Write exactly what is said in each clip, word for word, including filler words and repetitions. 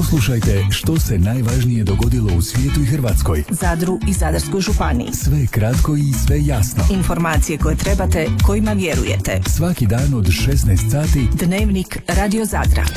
Poslušajte što se najvažnije dogodilo u svijetu i Hrvatskoj, Zadru i Zadarskoj županiji. sve kratko i sve jasno. Informacije koje trebate, kojima vjerujete. Svaki dan od šesnaest sati. Dnevnik Radio Zadra.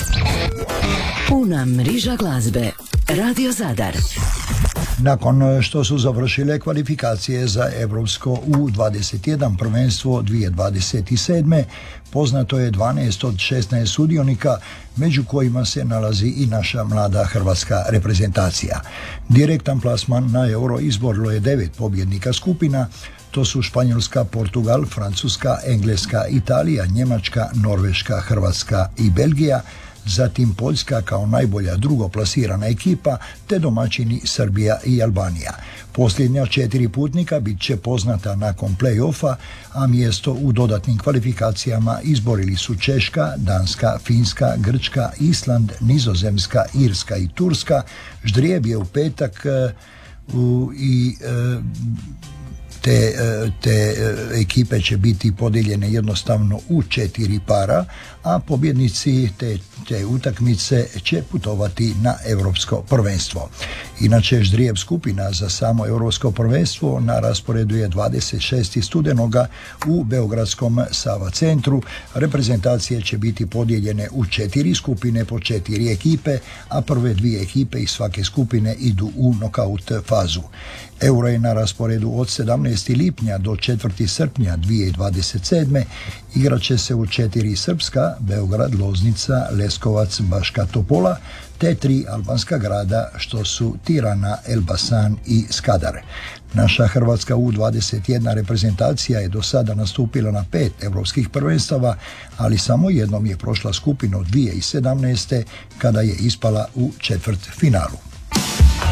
Puna mriža glazbe. Radio Zadar. Nakon što su završile kvalifikacije za Evropsko U dvadeset jedan prvenstvo dvije tisuće dvadeset sedme, poznato je dvanaest od šesnaest sudionika, među kojima se nalazi i naša mlada hrvatska reprezentacija. Direktan plasman na Euro izborilo je devet pobjednika skupina. To su Španjolska, Portugal, Francuska, Engleska, Italija, Njemačka, Norveška, Hrvatska i Belgija, zatim Poljska kao najbolja drugoplasirana ekipa, te domaćini Srbija i Albanija. Posljednja četiri putnika bit će poznata nakon play-offa, a mjesto u dodatnim kvalifikacijama izborili su Češka, Danska, Finska, Grčka, Island, Nizozemska, Irska i Turska. Ždrijeb je u petak u, i e, Te, te ekipe će biti podijeljene jednostavno u četiri para, a pobjednici te, te utakmice će putovati na Europsko prvenstvo. Inače, ždrijeb skupina za samo Europsko prvenstvo na rasporedu je dvadeset šestog studenoga u Beogradskom Sava centru. Reprezentacije će biti podijeljene u četiri skupine po četiri ekipe, a prve dvije ekipe iz svake skupine idu u nokaut fazu. Euro je na rasporedu od sedamnaestog lipnja do četvrtog srpnja dvije tisuće dvadeset sedme. Igraće se u četiri srpska, Beograd, Loznica, Leskovac, Baška Topola, te tri albanska grada što su Tirana, Elbasan i Skadar. Naša Hrvatska U dvadeset jedna reprezentacija je do sada nastupila na pet evropskih prvenstava, ali samo jednom je prošla skupinu dvije tisuće sedamnaeste kada je ispala u četvrt finalu.